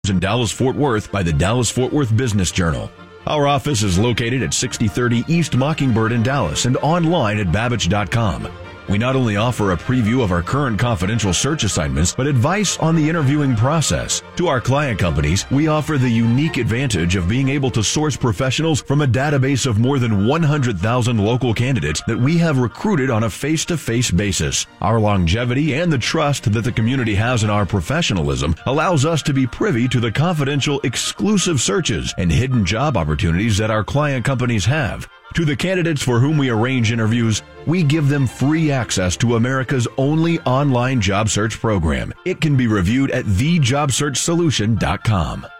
in Dallas-Fort Worth by the Dallas-Fort Worth Business Journal. Our office is located at 6030 East Mockingbird in Dallas and online at Babbage.com. We not only offer a preview of our current confidential search assignments, but advice on the interviewing process. To our client companies, we offer the unique advantage of being able to source professionals from a database of more than 100,000 local candidates that we have recruited on a face-to-face basis. Our longevity and the trust that the community has in our professionalism allows us to be privy to the confidential, exclusive searches and hidden job opportunities that our client companies have. To the candidates for whom we arrange interviews, we give them free access to America's only online job search program. It can be reviewed at thejobsearchsolution.com.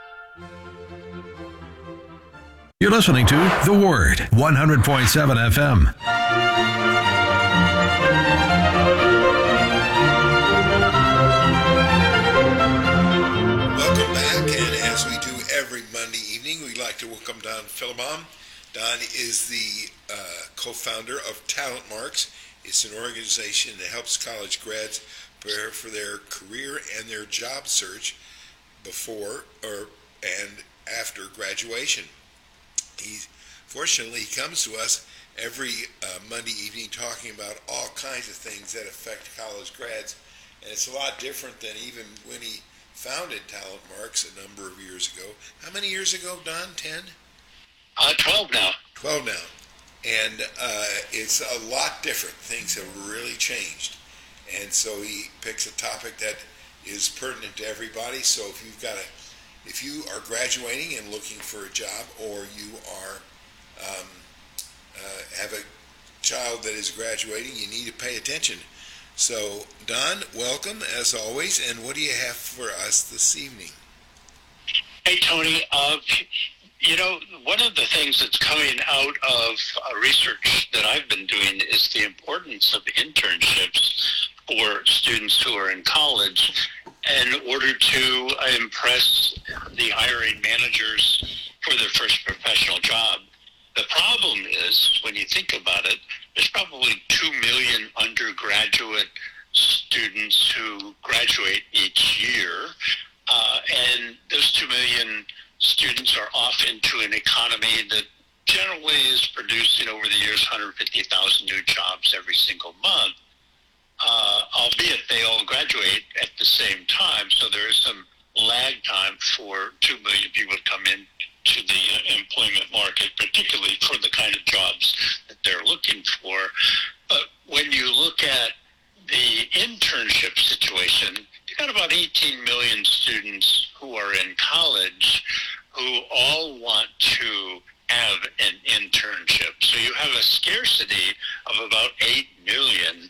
You're listening to The Word, 100.7 FM. Welcome back, and as we do every Monday evening, we'd like to welcome Don Philemon. Don is the co-founder of Talent Marks. It's an organization that helps college grads prepare for their career and their job search before and after graduation. Fortunately, he comes to us every Monday evening talking about all kinds of things that affect college grads, and it's a lot different than even when he founded Talent Marks a number of years ago. How many years ago, Don? 10? 12 now. 12 now. And it's a lot different. Things have really changed. And so he picks a topic that is pertinent to everybody. So if you are graduating and looking for a job, or you are have a child that is graduating, you need to pay attention. So, Don, welcome as always. And what do you have for us this evening? Hey, Tony. One of the things that's coming out of research that I've been doing is the importance of internships for students who are in college in order to impress the hiring managers for their first professional job. The problem is, when you think about it, there's probably 2 million undergraduate students who graduate each year, and those 2 million students are off into an economy that generally is producing over the years 150,000 new jobs every single month, albeit they all graduate at the same time. So there is some lag time for 2 million people to come in to the employment market, particularly for the kind of jobs that they're looking for. But when you look at the internship situation, you've got about 18 million students who are in college who all want to have an internship. So you have a scarcity of about 8 million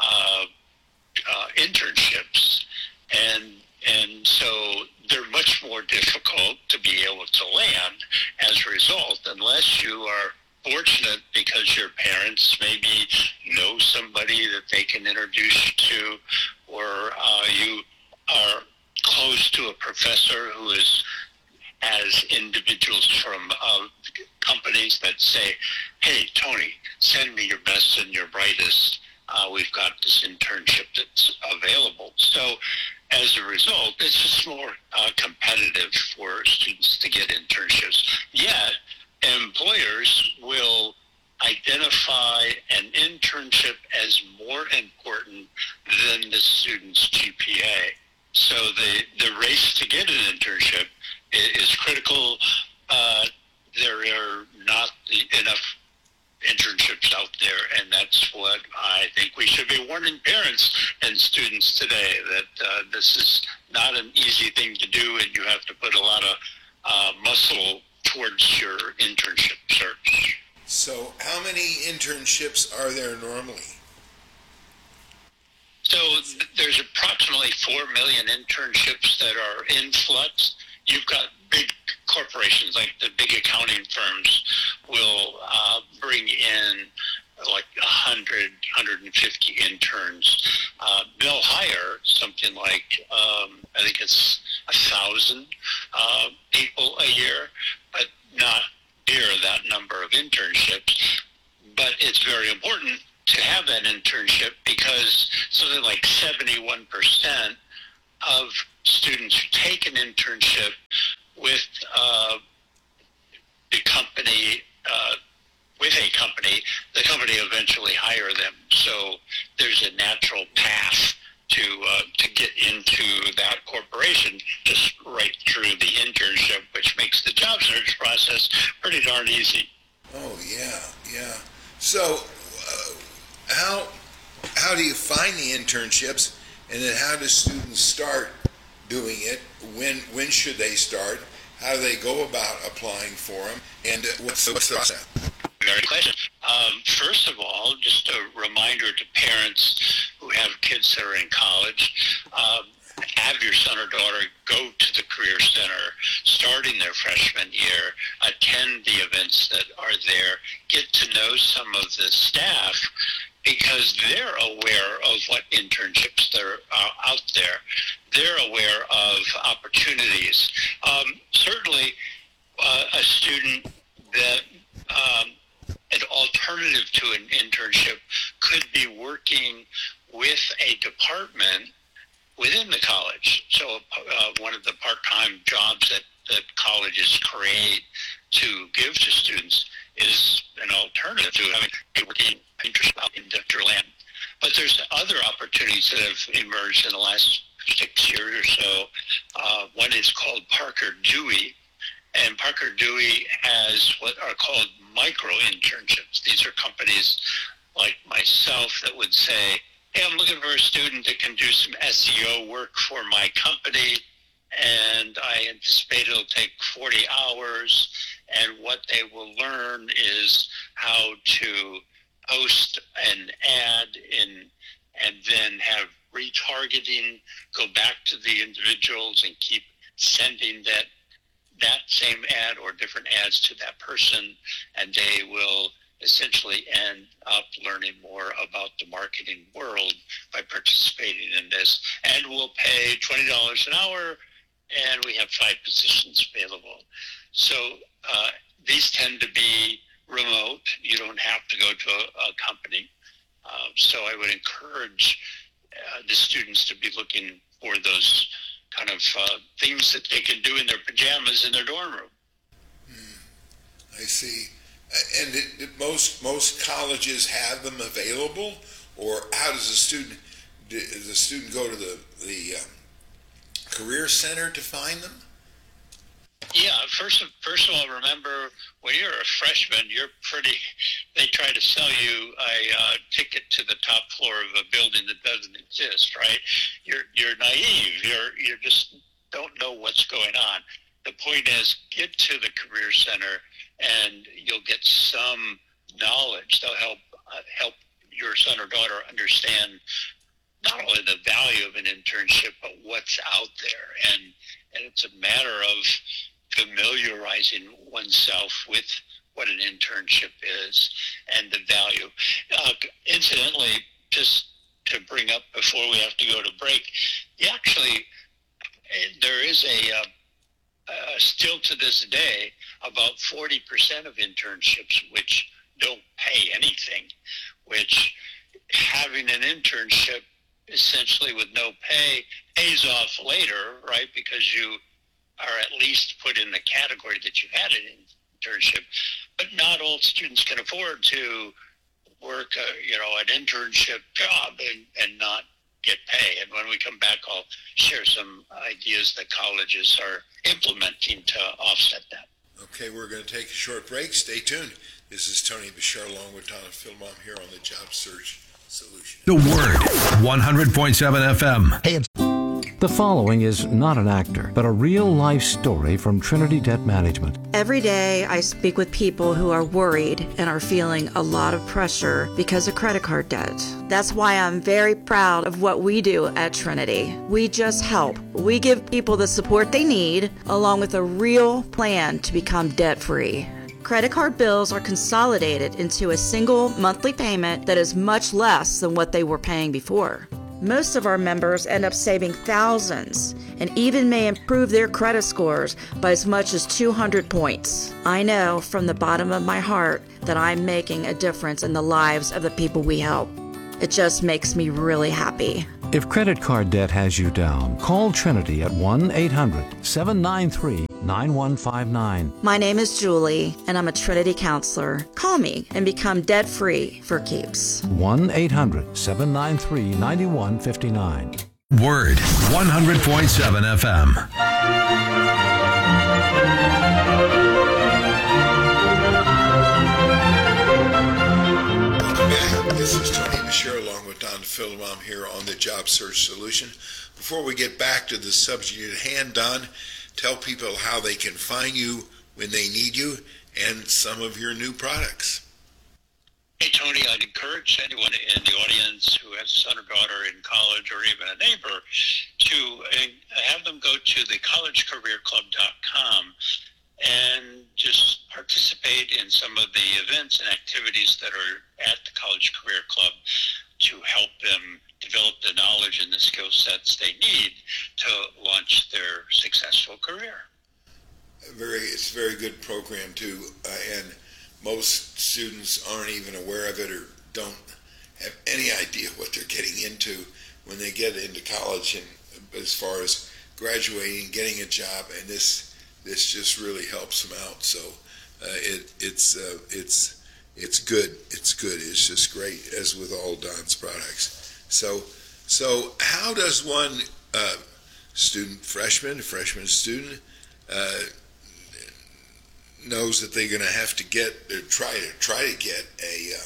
internships. And so they're much more difficult to be able to land as a result, unless you are fortunate because your parents maybe know somebody that they can introduce you to, or you are close to a professor who has individuals from companies that say, hey, Tony, send me your best and your brightest. We've got this internship that's available. So as a result, it's just more competitive for students to get internships. Yet, employers will identify an internship as more important than the student's GPA. So the race to get an internship is critical. There are not enough internships out there, and that's what I think we should be warning parents and students today, that this is not an easy thing to do, and you have to put a lot of muscle towards your internship search. So how many internships are there normally? So there's approximately 4 million internships that are in flux. You've got big corporations, like the big accounting firms, will bring in like 100, 150 interns. They'll hire something like, I think it's 1,000 people a year, but not near that number of internships. But it's very important to have that internship because something like 71% of students who take an internship with the company, the company eventually hire them. So there's a natural path to get into that corporation just right through the internship, which makes the job search process pretty darn easy. Oh, yeah. So how do you find the internships, and then how do students start doing it? When should they start? How do they go about applying for them? And what's the process? Very good question. First of all, just a reminder to parents who have kids that are in college, have your son or daughter go to the Career Center starting their freshman year, attend the events that are there, get to know some of the staff, because they're aware of what internships there are out there. They're aware of opportunities. Certainly, a student that an alternative to an internship could be working with a department within the college. So one of the part-time jobs that colleges create to give to students is an alternative to having a working internship in industrial land. But there's other opportunities that have emerged in the last 6 years or so. One is called Parker Dewey, and Parker Dewey has what are called micro internships. These are companies like myself that would say, hey, I'm looking for a student that can do some SEO work for my company, and I anticipate it'll take 40 hours, and what they will learn is how to post an ad and then have retargeting, go back to the individuals and keep sending that same ad or different ads to that person, and they will essentially end up learning more about the marketing world by participating in this. And we'll pay $20 an hour, and we have 5 positions available. So these tend to be remote. You don't have to go to a company. So I would encourage the students to be looking for those kind of things that they can do in their pajamas in their dorm room. I see. And most colleges have them available, or how does the student go to the Career Center to find them? Yeah, first of all, remember, when you're a freshman, they try to sell you a ticket to the top floor of a building that doesn't exist, right? You're naive. You just don't know what's going on. The point is, get to the Career Center, and you'll get some knowledge. They'll help your son or daughter understand not only the value of an internship, but what's out there. And it's a matter of familiarizing oneself with what an internship is and the value. Incidentally, just to bring up before we have to go to break, there is still to this day, about 40% of internships which don't pay anything, which having an internship essentially with no pay pays off later, right? Because you are at least put in the category that you had an internship. But not all students can afford to work an internship job and not get pay. And when we come back, I'll share some ideas that colleges are implementing to offset that. Okay, we're going to take a short break. Stay tuned. This is Tony Bashar along with Donna Philmom here on the Job Search Solution. The Word, 100.7 FM. Hey, The following is not an actor, but a real-life story from Trinity Debt Management. Every day I speak with people who are worried and are feeling a lot of pressure because of credit card debt. That's why I'm very proud of what we do at Trinity. We just help. We give people the support they need, along with a real plan to become debt-free. Credit card bills are consolidated into a single monthly payment that is much less than what they were paying before. Most of our members end up saving thousands and even may improve their credit scores by as much as 200 points. I know from the bottom of my heart that I'm making a difference in the lives of the people we help. It just makes me really happy. If credit card debt has you down, call Trinity at 1-800-793-9159. My name is Julie, and I'm a Trinity counselor. Call me and become debt-free for keeps. 1-800-793-9159. Word 100.7 FM. Welcome back. This is Tony Bashir along with Don Philemon here on the Job Search Solution. Before we get back to the subject at hand, Don, tell people how they can find you when they need you and some of your new products. Hey, Tony, I'd encourage anyone in the audience who has a son or daughter in college or even a neighbor to have them go to thecollegecareerclub.com and just participate in some of the events and activities that are at the College Career Club to help them develop the knowledge and the skill sets they need to launch their successful career. It's a very good program too, and most students aren't even aware of it or don't have any idea what they're getting into when they get into college, and as far as graduating, getting a job, and this just really helps them out. So it's good. It's good. It's just great, as with all Don's products. So how does one freshman student knows that they're going to have to try to get a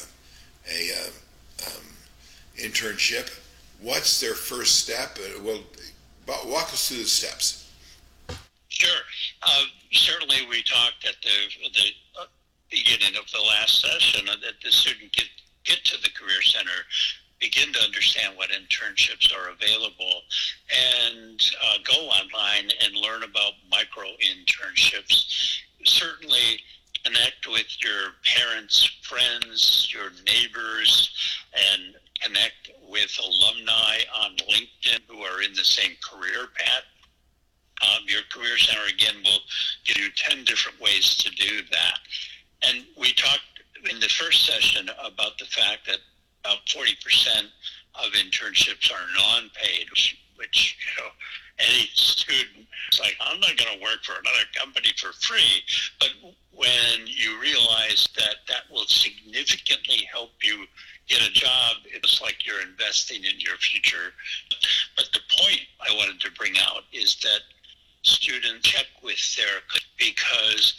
internship? What's their first step? Walk us through the steps. Sure. Certainly, we talked at the beginning of the last session that the student get to the Career Center, begin to understand what internships are available, and go online and learn about micro internships. Certainly connect with your parents, friends, your neighbors, and connect with alumni on LinkedIn who are in the same career path. Your Career Center, again, will give you 10 different ways to do that. And we talked in the first session about the fact that about 40% of internships are non-paid, which any student is like, I'm not going to work for another company for free. But when you realize that will significantly help you get a job, it's like you're investing in your future. But the point I wanted to bring out is that students check with because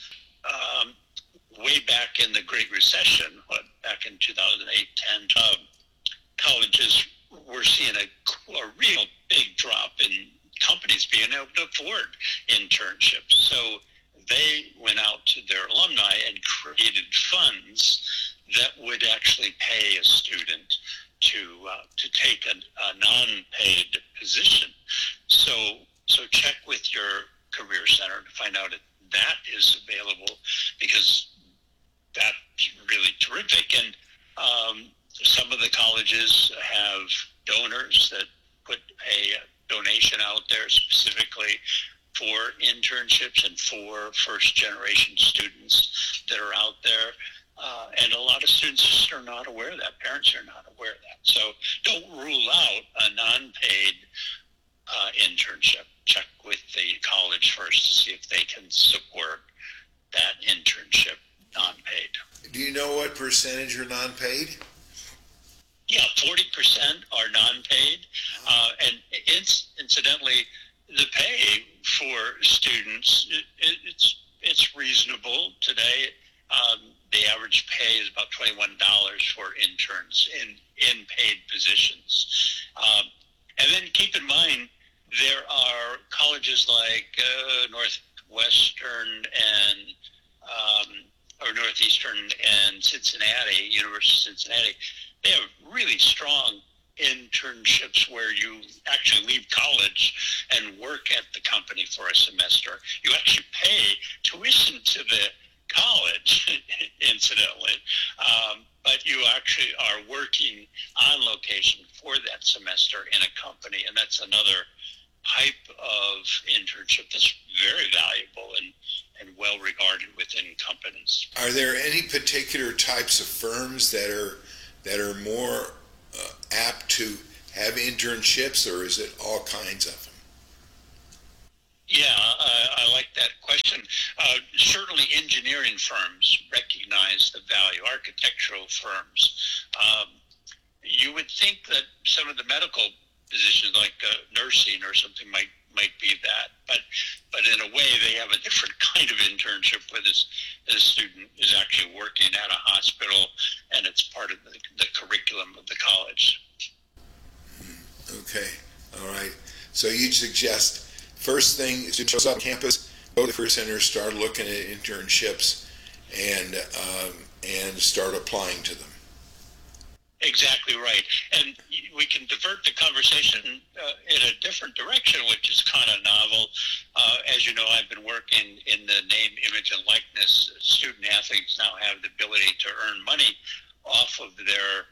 way back in the Great Recession, back in 2008-10, colleges were seeing a real big drop in companies being able to afford internships. So they went out to their alumni and created funds that would actually pay a student to take a non-paid position. So check with your Career Center to find out if that is available, because that's really terrific. And some of the colleges have donors that put a donation out there specifically for internships and for first-generation students that are out there. And a lot of students just are not aware of that. Parents are not aware of that. So don't rule out a non-paid internship. Check with the college first to see if they can support that internship non-paid. Do you know what percentage are non-paid? Yeah, 40% are non-paid. And incidentally, the pay for students, it's reasonable today. The average pay is about $21 for interns in paid positions. And then keep in mind, there are colleges like Northwestern or Northeastern and Cincinnati, University of Cincinnati. They have really strong internships where you actually leave college and work at the company for a semester. You actually pay tuition to the college, incidentally, but you actually are working on location for that semester in a company, and that's another type of internship that's very valuable and well regarded within companies. Are there any particular types of firms that are more apt to have internships, or is it all kinds of them? Yeah, I like that question. Certainly engineering firms recognize the value, architectural firms. You would think that some of the medical positions like nursing or something might be that, but in a way they have a different kind of internship where the student is actually working at a hospital and it's part of the curriculum of the college. Okay, all right. So you'd suggest first thing is to show up on campus, go to the Career Center, start looking at internships, and start applying to them. Exactly right. And we can divert the conversation in a different direction, which is kind of novel. As you know, I've been working in the name, image, and likeness. Student athletes now have the ability to earn money off of their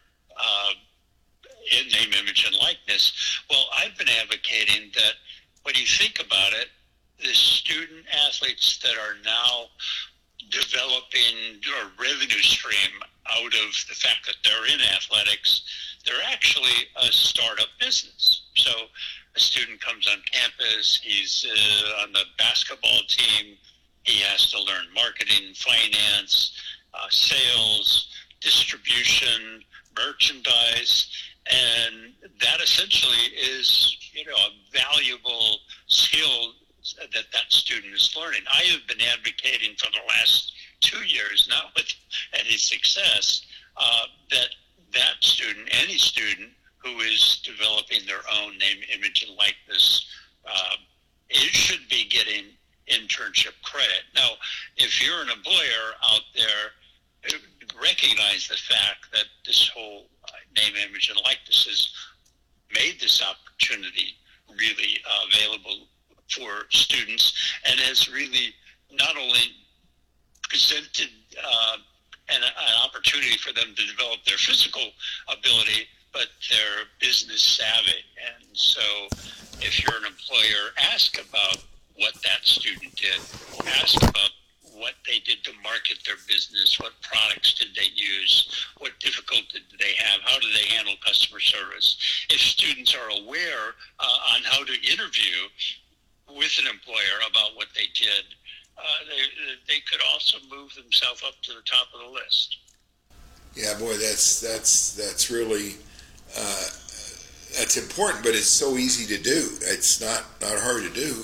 name, image, and likeness. Well, I've been advocating that when you think about it, the student athletes that are now developing a revenue stream out of the fact that they're in athletics, they're actually a startup business. So a student comes on campus, he's on the basketball team, he has to learn marketing, finance, sales, distribution, merchandise, and that essentially is, a valuable skill that student is learning. I have been advocating for the last 2 years, not with any success, that student, any student who is developing their own name, image, and likeness, it should be getting internship credit. Now, if you're an employer out there, recognize the fact that this whole name, image, and likeness has made this opportunity really available for students and has really not only presented an opportunity for them to develop their physical ability, but their business savvy. And so if you're an employer, ask about what that student did. Ask about what they did to market their business, what products did they use, what difficulty did they have, how do they handle customer service. If students are aware on how to interview with an employer about what they did, they could also move themselves up to the top of the list. Yeah, boy, that's really that's important, but it's so easy to do. It's not hard to do,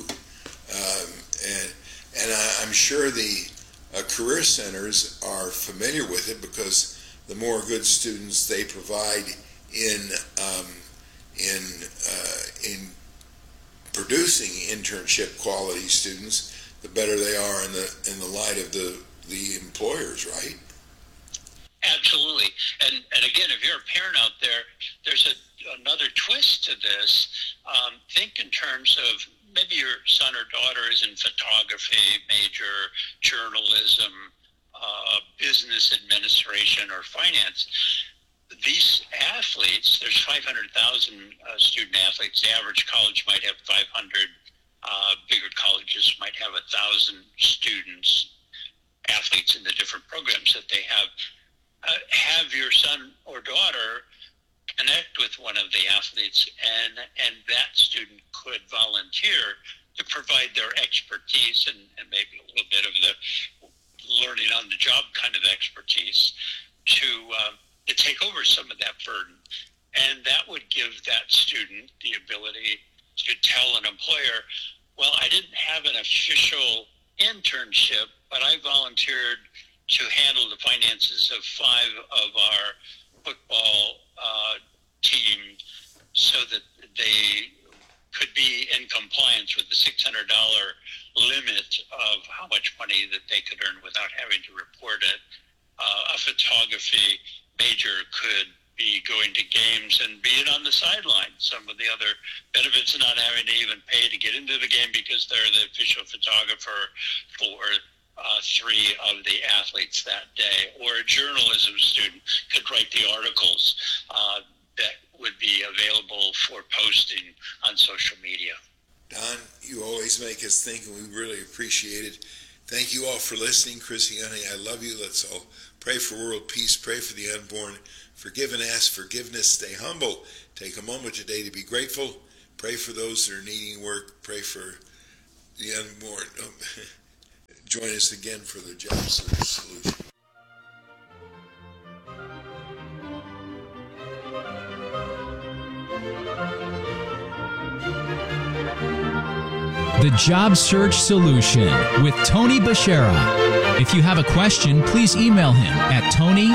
and I'm sure the career centers are familiar with it because the more good students they provide in producing internship quality students, the better they are in the light of the employers, right? Absolutely. And again, if you're a parent out there, there's another twist to this. Think in terms of maybe your son or daughter is in photography major, journalism, business administration, or finance. These athletes, there's 500,000 student athletes. The average college might have 500. Bigger colleges might have 1,000 students, athletes in the different programs that they have. Have your son or daughter connect with one of the athletes, and that student could volunteer to provide their expertise and maybe a little bit of the learning on the job kind of expertise to take over some of that burden. And that would give that student the ability to tell an employer, well, I didn't have an official internship, but I volunteered to handle the finances of 5 of our football team so that they could be in compliance with the $600 limit of how much money that they could earn without having to report it. A photography major could be going to games and being on the sideline. Some of the other benefits of not having to even pay to get into the game because they're the official photographer for 3 of the athletes that day. Or a journalism student could write the articles that would be available for posting on social media. Don, you always make us think, and we really appreciate it. Thank you all for listening. Chrissy, honey, I love you. Let's all pray for world peace, pray for the unborn, forgive and ask forgiveness, stay humble, take a moment today to be grateful, pray for those that are needing work, pray for the unborn. Join us again for the Job Search Solution. The Job Search Solution with Tony Bashara. If you have a question, please email him at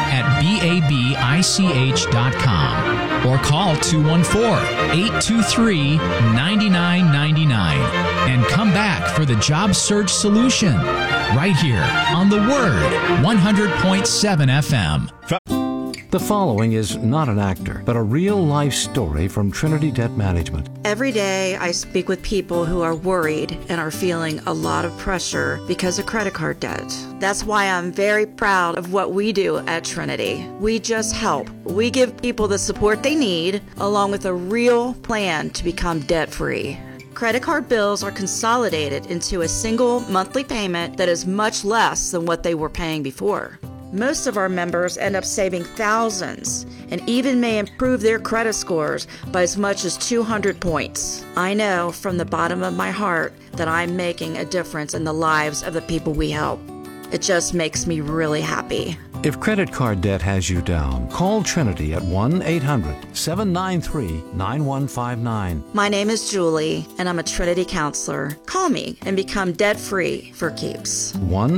tony@babich.com or call 214-823-9999 and come back for the Job Search Solution right here on The Word 100.7 FM. The following is not an actor, but a real-life story from Trinity Debt Management. Every day I speak with people who are worried and are feeling a lot of pressure because of credit card debt. That's why I'm very proud of what we do at Trinity. We just help. We give people the support they need, along with a real plan to become debt-free. Credit card bills are consolidated into a single monthly payment that is much less than what they were paying before. Most of our members end up saving thousands and even may improve their credit scores by as much as 200 points. I know from the bottom of my heart that I'm making a difference in the lives of the people we help. It just makes me really happy. If credit card debt has you down, call Trinity at 1-800-793-9159. My name is Julie, and I'm a Trinity counselor. Call me and become debt-free for keeps.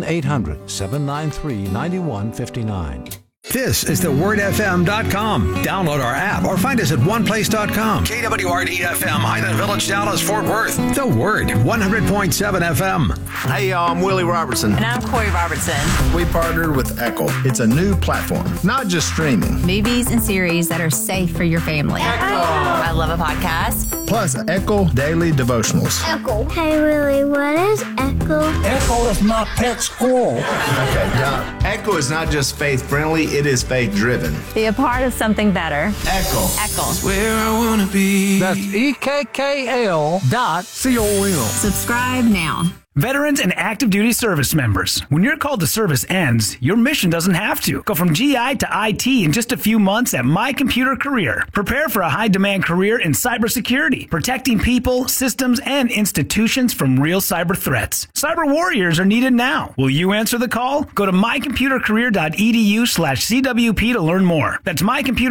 1-800-793-9159. This is thewordfm.com. Download our app or find us at oneplace.com. KWRD-FM, Highland Village, Dallas, Fort Worth. The Word, 100.7 FM. Hey, y'all, I'm Willie Robertson. And I'm Corey Robertson. We partnered with Echo. It's a new platform, not just streaming. Movies and series that are safe for your family. Echo. I love a podcast. Plus, Echo Daily Devotionals. Echo. Hey, Willie, what is Echo? Echo is my pet squirrel. Okay, Doc. Echo is not just faith-friendly, it is faith-driven. Be a part of something better. Echo. Echo. That's where I want to be. That's EKKL.com. Subscribe now. Veterans and active duty service members, when your call to service ends, your mission doesn't have to. Go from GI to IT in just a few months at My Computer Career. Prepare for a high-demand career in cybersecurity, protecting people, systems, and institutions from real cyber threats. Cyber warriors are needed now. Will you answer the call? Go to mycomputercareer.edu/CWP to learn more. That's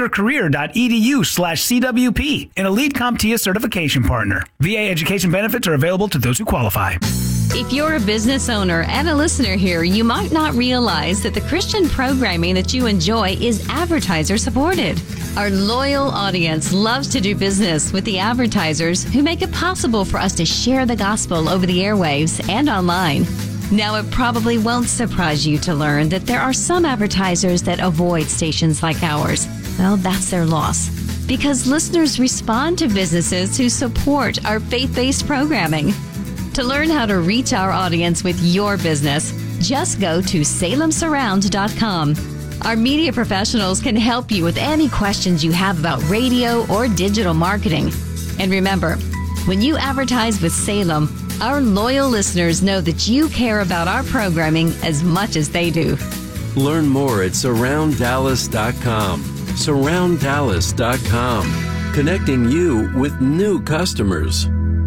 mycomputercareer.edu/CWP, an elite CompTIA certification partner. VA education benefits are available to those who qualify. If you're a business owner and a listener here, you might not realize that the Christian programming that you enjoy is advertiser supported. Our loyal audience loves to do business with the advertisers who make it possible for us to share the gospel over the airwaves and online. Now, it probably won't surprise you to learn that there are some advertisers that avoid stations like ours. Well, that's their loss, because listeners respond to businesses who support our faith-based programming. To learn how to reach our audience with your business, just go to salemsurround.com. Our media professionals can help you with any questions you have about radio or digital marketing. And remember, when you advertise with Salem, our loyal listeners know that you care about our programming as much as they do. Learn more at surrounddallas.com. Surrounddallas.com. Connecting you with new customers.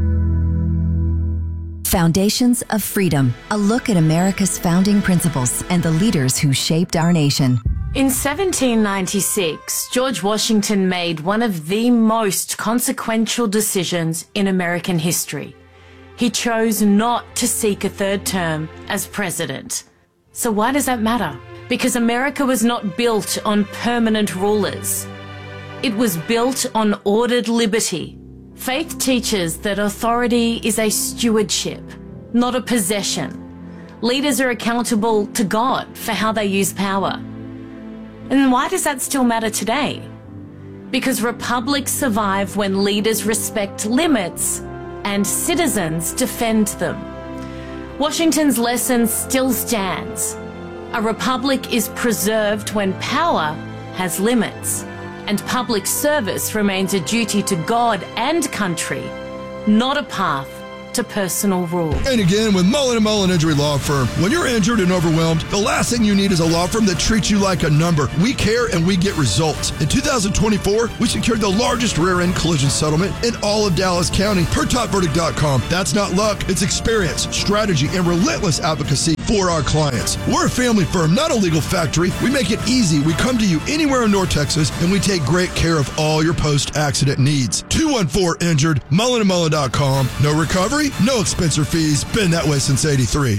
Foundations of Freedom, a look at America's founding principles and the leaders who shaped our nation. In 1796, George Washington made one of the most consequential decisions in American history. He chose not to seek a third term as president. So why does that matter? Because America was not built on permanent rulers. It was built on ordered liberty. Faith teaches that authority is a stewardship, not a possession. Leaders are accountable to God for how they use power. And why does that still matter today? Because republics survive when leaders respect limits and citizens defend them. Washington's lesson still stands. A republic is preserved when power has limits. And public service remains a duty to God and country, not a path to personal rule. And again, with Mullen & Mullen Injury Law Firm, when you're injured and overwhelmed, the last thing you need is a law firm that treats you like a number. We care and we get results. In 2024, we secured the largest rear-end collision settlement in all of Dallas County per TopVerdict.com. That's not luck, it's experience, strategy, and relentless advocacy for our clients. We're a family firm, not a legal factory. We make it easy. We come to you anywhere in North Texas, and we take great care of all your post-accident needs. 214-INJURED, MullenandMullen.com. No recovery, no expense or fees. Been that way since '83.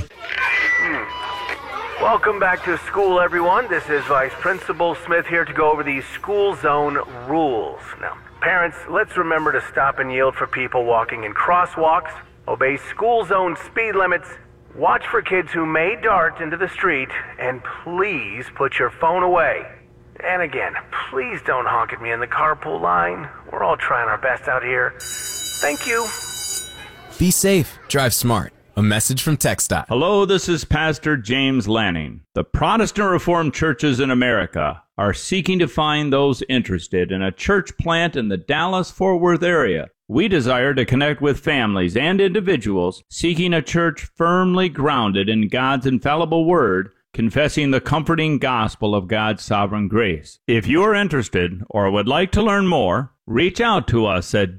Welcome back to school, everyone. This is Vice Principal Smith here to go over these school zone rules. Now, parents, let's remember to stop and yield for people walking in crosswalks, obey school zone speed limits, watch for kids who may dart into the street, and please put your phone away. And again, please don't honk at me in the carpool line. We're all trying our best out here. Thank you. Be safe. Drive smart. A message from TxDOT. Hello, this is Pastor James Lanning. The Protestant Reformed churches in America are seeking to find those interested in a church plant in the Dallas-Fort Worth area. We desire to connect with families and individuals seeking a church firmly grounded in God's infallible word, confessing the comforting gospel of God's sovereign grace. If you are interested or would like to learn more, reach out to us at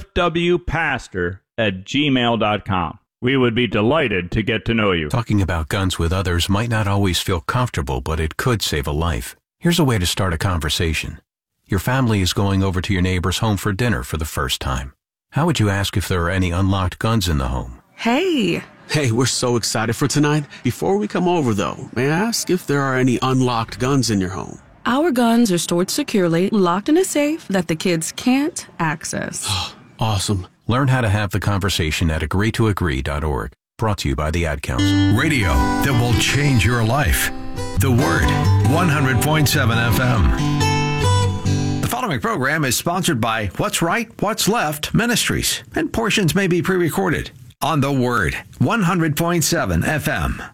dfwpastor@gmail.com. We would be delighted to get to know you. Talking about guns with others might not always feel comfortable, but it could save a life. Here's a way to start a conversation. Your family is going over to your neighbor's home for dinner for the first time. How would you ask if there are any unlocked guns in the home? Hey, we're so excited for tonight. Before we come over, though, may I ask if there are any unlocked guns in your home? Our guns are stored securely, locked in a safe that the kids can't access. Awesome. Learn how to have the conversation at agreetoagree.org. Brought to you by the Ad Council. Radio that will change your life. The Word, 100.7 FM. The following program is sponsored by What's Right, What's Left Ministries, and portions may be pre-recorded on The Word, 100.7 FM.